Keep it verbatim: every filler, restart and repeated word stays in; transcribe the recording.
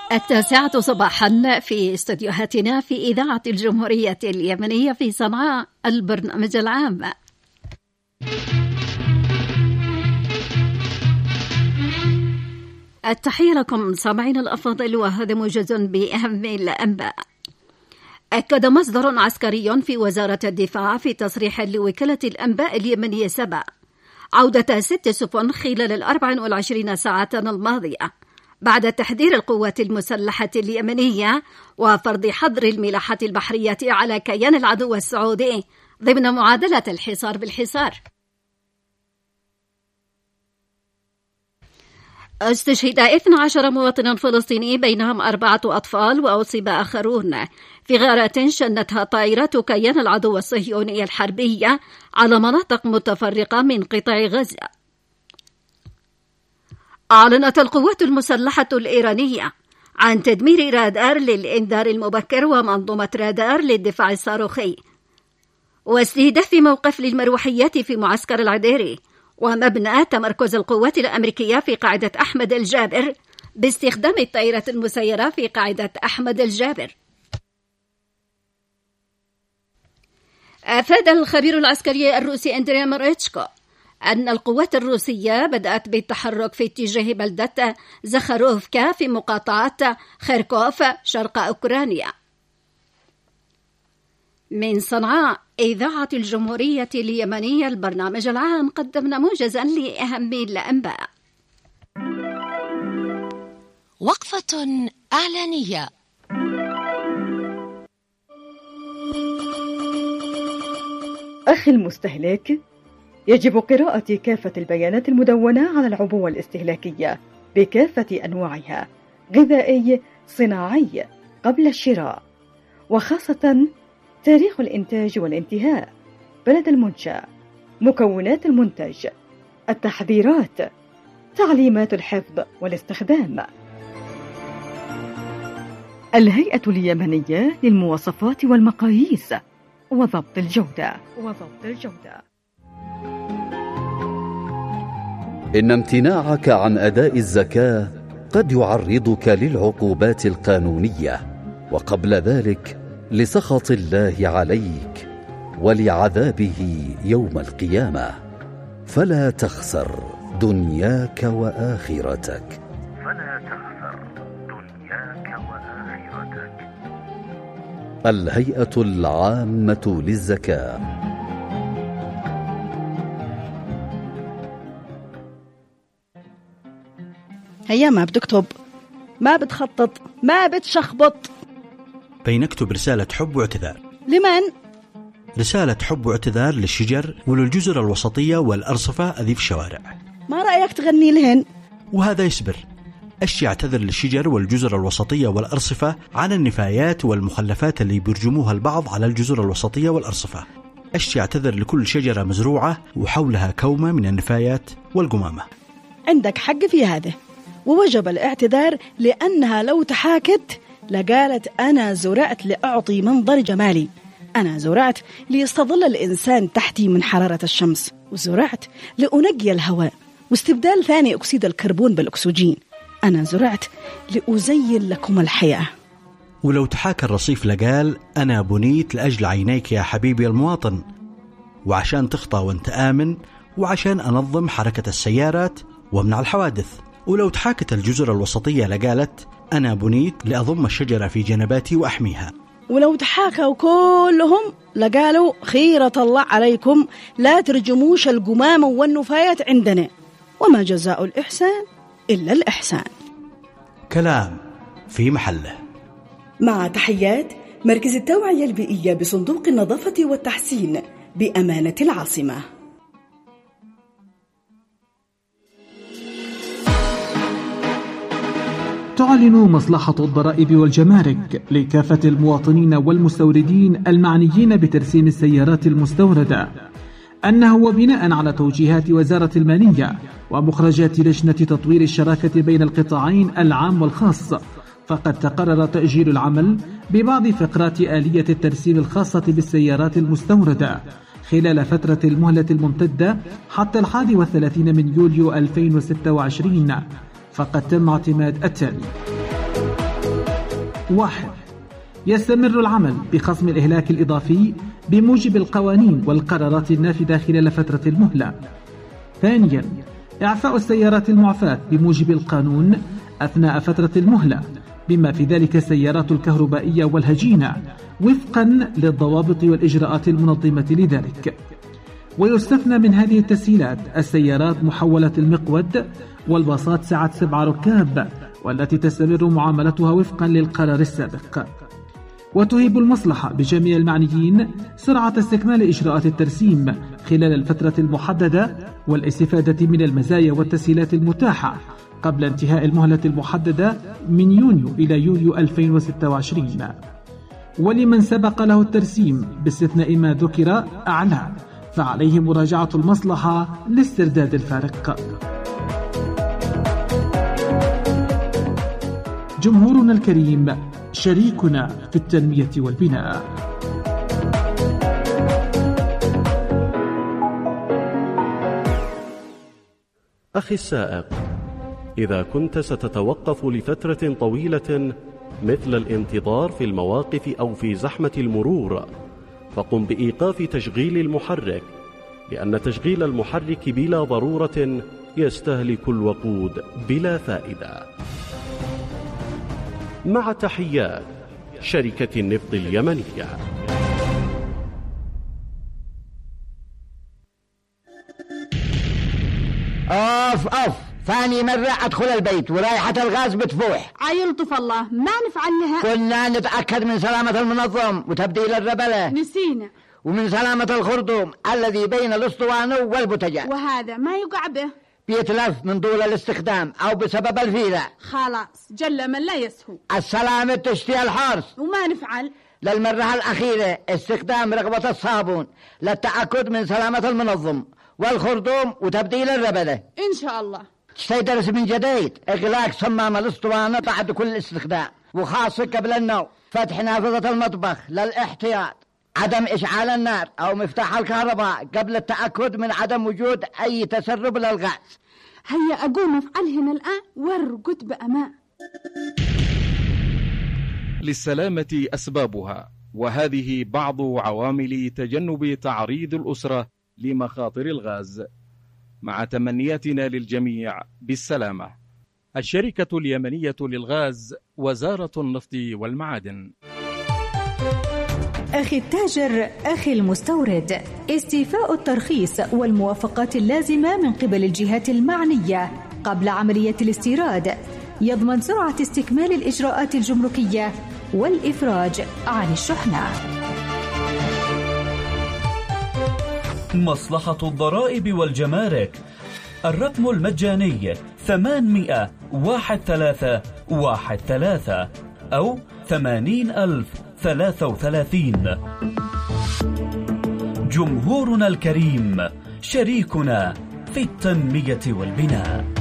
التاسعة صباحا في استديوهاتنا في إذاعة الجمهورية اليمنية في صنعاء، البرنامج العام. التحية لكم سامعين الأفاضل، وهذا موجز بأهم الأنباء. أكد مصدر عسكري في وزارة الدفاع في تصريح لوكالة الأنباء اليمنية سبا عودة ست سفن خلال الأربع والعشرين ساعة الماضية بعد تحذير القوات المسلحة اليمنية وفرض حظر الملاحة البحرية على كيان العدو السعودي ضمن معادلة الحصار بالحصار. استشهد اثني عشر مواطن فلسطيني بينهم أربعة أطفال وأصيب آخرون في غارات شنتها طائرات كيان العدو الصهيوني الحربية على مناطق متفرقة من قطاع غزة. أعلنت القوات المسلحة الإيرانية عن تدمير رادار للإنذار المبكر ومنظومة رادار للدفاع الصاروخي واستهداف موقف للمروحيات في معسكر العديري ومبنى تمركز القوات الأمريكية في قاعدة أحمد الجابر باستخدام الطائرة المسيرة في قاعدة أحمد الجابر. أفاد الخبير العسكري الروسي أندريا ماريتشكو أن القوات الروسية بدأت بالتحرك في اتجاه بلدة زخاروفكا في مقاطعة خيركوف شرق أوكرانيا. من صنعاء إذاعة الجمهورية اليمنية البرنامج العام، قدمنا موجزا لأهم الأنباء. وقفة إعلانية. أخي المستهلك، يجب قراءة كافة البيانات المدونة على العبوة الاستهلاكية بكافة أنواعها، غذائي، صناعي، قبل الشراء، وخاصة تاريخ الإنتاج والانتهاء، بلد المنشأ، مكونات المنتج، التحذيرات، تعليمات الحفظ والاستخدام. الهيئة اليمنية للمواصفات والمقاييس وضبط الجودة وضبط الجودة. إن امتناعك عن أداء الزكاة قد يعرضك للعقوبات القانونية، وقبل ذلك لسخط الله عليك ولعذابه يوم القيامة، فلا تخسر دنياك وآخرتك فلا تخسر دنياك وآخرتك. الهيئة العامة للزكاة. هيا ما بتكتب، ما بتخطط، ما بتشخبط. بينكتب رسالة حب واعتذار. لمن؟ رسالة حب واعتذار للشجر وللجزر الوسطية والأرصفة أذي في الشوارع. ما رأيك تغني لهن؟ وهذا يسبر. أشي اعتذر للشجر والجزر الوسطية والأرصفة عن النفايات والمخلفات اللي بيرجموها البعض على الجزر الوسطية والأرصفة. أشي اعتذر لكل شجرة مزروعة وحولها كومة من النفايات والقمامة. عندك حق في هذا، ووجب الاعتذار لأنها لو تحاكت لقالت أنا زرعت لأعطي منظر جمالي، أنا زرعت ليستظل الإنسان تحتي من حرارة الشمس، وزرعت لأنقي الهواء واستبدال ثاني أكسيد الكربون بالأكسجين، أنا زرعت لأزين لكم الحياة. ولو تحاكى الرصيف لقال أنا بنيت لأجل عينيك يا حبيبي المواطن، وعشان تخطى وانت آمن، وعشان أنظم حركة السيارات وامنع الحوادث. ولو تحاكت الجزر الوسطية لقالت أنا بنيت لأضم الشجرة في جنباتي وأحميها. ولو تحاكوا كلهم لقالوا خيرة الله عليكم لا ترجموش القمام والنفايات عندنا، وما جزاء الإحسان إلا الإحسان. كلام في محله. مع تحيات مركز التوعية البيئية بصندوق النظافة والتحسين بأمانة العاصمة. تعلن مصلحة الضرائب والجمارك لكافة المواطنين والمستوردين المعنيين بترسيم السيارات المستوردة أنه وبناء على توجيهات وزارة المالية ومخرجات لجنة تطوير الشراكة بين القطاعين العام والخاص، فقد تقرر تأجيل العمل ببعض فقرات آلية الترسيم الخاصة بالسيارات المستوردة خلال فترة المهلة الممتدة حتى الحادي والثلاثين من يوليو ألفين وستة وعشرين. فقد تم اعتماد التالي: واحد. يستمر العمل بخصم الإهلاك الإضافي بموجب القوانين والقرارات النافذة خلال فترة المهلة. ثانيا، إعفاء السيارات المعفاة بموجب القانون أثناء فترة المهلة، بما في ذلك السيارات الكهربائية والهجينة، وفقا للضوابط والإجراءات المنظمة لذلك. ويستثنى من هذه التسهيلات السيارات محولة المقود والباصات سعة سبع ركاب، والتي تستمر معاملتها وفقا للقرار السابق. وتهيب المصلحة بجميع المعنيين سرعة استكمال إجراءات الترسيم خلال الفترة المحددة والاستفادة من المزايا والتسهيلات المتاحة قبل انتهاء المهلة المحددة من يونيو إلى يوليو ألفين وستة وعشرين. ولمن سبق له الترسيم باستثناء ما ذكر أعلى فعليه مراجعة المصلحة لاسترداد الفارق. جمهورنا الكريم شريكنا في التنمية والبناء. أخي السائق، إذا كنت ستتوقف لفترة طويلة مثل الانتظار في المواقف أو في زحمة المرور، فقم بإيقاف تشغيل المحرك، لأن تشغيل المحرك بلا ضرورة يستهلك الوقود بلا فائدة. مع تحيات شركة النفط اليمنية. أوف أوف، ثاني مرة أدخل البيت ورائحة الغاز بتفوح. عيلطف الله، ما نفعل لها. كنا نتأكد من سلامة المنظم وتبديل الربلة. نسينا. ومن سلامة الخرطوم الذي بين الاسطوانة والبوتجان. وهذا ما يقع به. بيتلف من طول الاستخدام أو بسبب الفيلة. خلاص جل من لا يسهو. السلامة تشتي الحرص. وما نفعل. للمرة الأخيرة استخدام رغبة الصابون للتأكد من سلامة المنظم والخرطوم وتبديل الربلة. إن شاء الله. تستيدرس من جديد إغلاق صمام الاسطوانة بعد كل استخدام، وخاصة قبل النوم. فتح نافذة المطبخ للاحتياط. عدم إشعال النار أو مفتاح الكهرباء قبل التأكد من عدم وجود أي تسرب للغاز. هيا أقوم أفعلهن الآن وارقد بأمان. للسلامة أسبابها، وهذه بعض عوامل تجنب تعريض الأسرة لمخاطر الغاز. مع تمنياتنا للجميع بالسلامة. الشركة اليمنية للغاز، وزارة النفط والمعادن. أخي التاجر، أخي المستورد، استيفاء الترخيص والموافقات اللازمة من قبل الجهات المعنية قبل عملية الاستيراد يضمن سرعة استكمال الإجراءات الجمركية والإفراج عن الشحنة. مصلحة الضرائب والجمارك، الرقم المجاني ثمانمائة واحد ثلاثة واحد ثلاثة أو ثمانين ألف ثلاثة وثلاثين. جمهورنا الكريم شريكنا في التنمية والبناء.